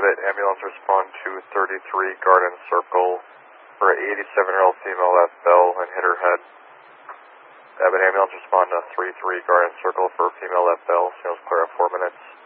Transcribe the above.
Abbott, ambulance respond to 33 Garden Circle for an 87-year-old female left bell and hit her head. Abbott ambulance respond to 33 Garden Circle for female left bell. Signals clear at 4 minutes.